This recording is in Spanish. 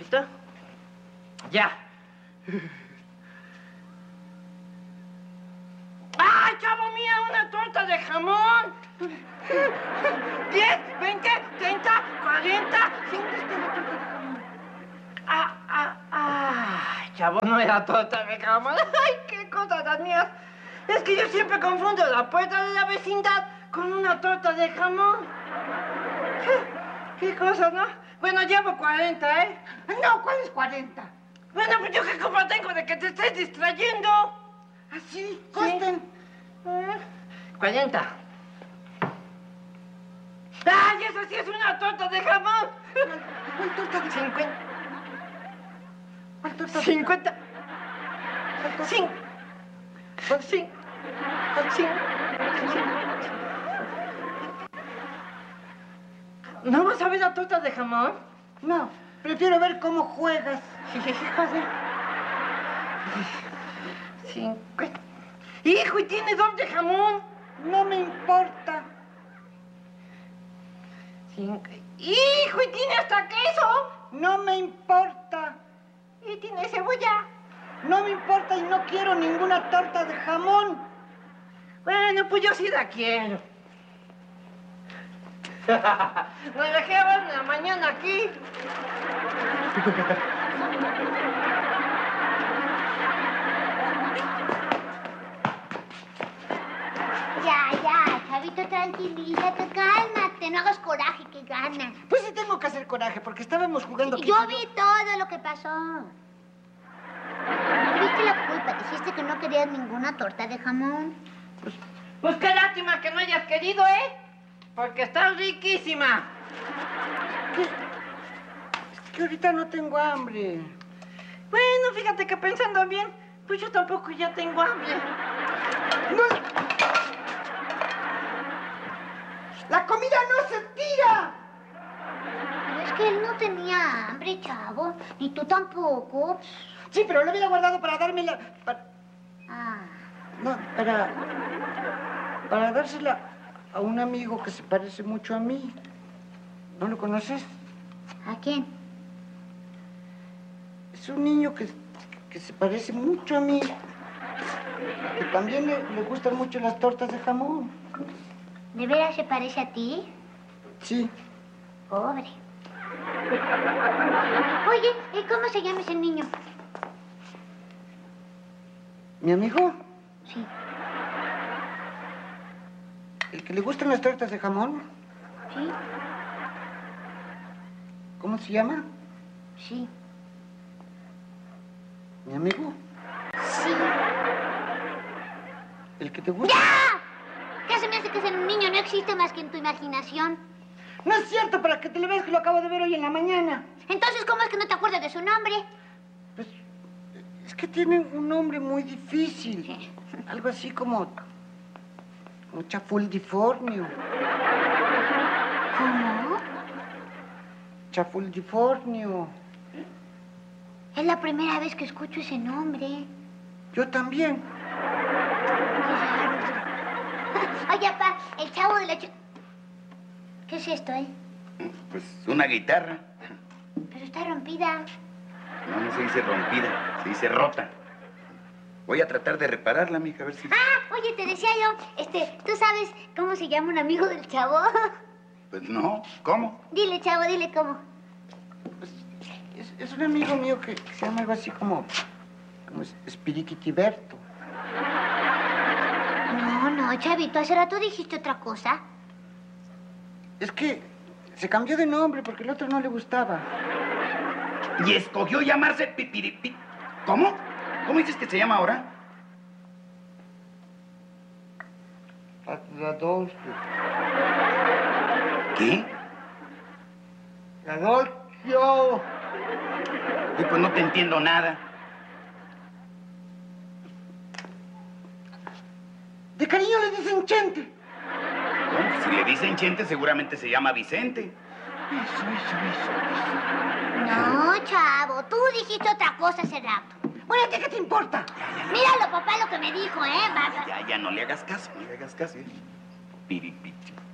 ¿Listo? Ya. ¡Ay, chavo, mía! ¡Una torta de jamón! 10, 20, 30, 40, 50 torta de jamón. ¡Ay, chavo, no era torta de jamón! ¡Ay, qué cosas las mías! Es que yo siempre confundo la puerta de la vecindad con una torta de jamón. ¿Qué cosa, no? Bueno, llevo 40, ¿eh? No, ¿cuáles 40? Bueno, pues yo qué culpa tengo de que te estés distrayendo. ¿Así? Costen. 40. ¡Ay, eso sí es una torta de jamón! ¿Cuál torta de jamón? 50. ¿Cuál torta de 50. jamón? 5. ¿No vas a ver la torta de jamón? No, prefiero ver cómo juegas. Joder. 50. ¡Hijo, y tiene doble jamón! No me importa. 5. ¡Hijo, y tiene hasta queso! No me importa. Y tiene cebolla. No me importa y no quiero ninguna torta de jamón. Bueno, pues yo sí la quiero. Nos dejé ver en la mañana aquí. Ya, Chavito, tranquilízate, cálmate, no hagas coraje, que ganas. Pues sí tengo que hacer coraje porque estábamos jugando... Yo vi todo lo que pasó. Tuviste la culpa, dijiste que no querías ninguna torta de jamón. Pues qué lástima que no hayas querido, ¿eh? Porque está riquísima. Es que ahorita no tengo hambre. Bueno, fíjate que pensando bien, pues yo tampoco ya tengo hambre. ¡No! ¡La comida no se tira! Pero es que él no tenía hambre, chavo. Ni tú tampoco. Sí, pero lo había guardado para dármela... Ah. No, para dársela a un amigo que se parece mucho a mí. ¿No lo conoces? ¿A quién? Es un niño que se parece mucho a mí. Que también le gustan mucho las tortas de jamón. ¿De veras se parece a ti? Sí. Pobre. Oye, ¿y cómo se llama ese niño? ¿Mi amigo? Sí. ¿El que le gustan las tortas de jamón? ¿Sí? ¿Cómo se llama? Sí. ¿Mi amigo? Sí. ¿El que te gusta? ¡Ya! ¿Qué se me hace que ser un niño? No existe más que en tu imaginación. No es cierto, para que te lo veas que lo acabo de ver hoy en la mañana. Entonces, ¿cómo es que no te acuerdas de su nombre? Pues, es que tiene un nombre muy difícil. Algo así como Chafuldifornio. ¿Cómo? Chafuldifornio. Es la primera vez que escucho ese nombre. Yo también. Oye, papá, el chavo de la... ¿Qué es esto, Pues una guitarra. Pero está rompida. No se dice rompida, se dice rota. Voy a tratar de repararla, mija, a ver si... Ah, oye, te decía yo, ¿tú sabes cómo se llama un amigo del chavo? Pues no, ¿cómo? Dile, chavo, dile cómo. Pues, es un amigo mío que se llama algo así como Espiriquitiberto. No, chavito, hace rato dijiste otra cosa. Es que se cambió de nombre porque el otro no le gustaba. Y escogió llamarse Pipiripi... ¿Cómo? ¿Cómo dices que se llama ahora? Radolfo. ¿Qué? Radolfo. Y pues no te entiendo nada. De cariño le dicen Chente. Bueno, si le dicen Chente, seguramente se llama Vicente. Eso. No, chavo, tú dijiste otra cosa hace rato. Bueno, ¿a ti qué te importa? Míralo, papá, lo que me dijo, ¿eh? Ya, no le hagas caso, no le hagas caso. Piripi.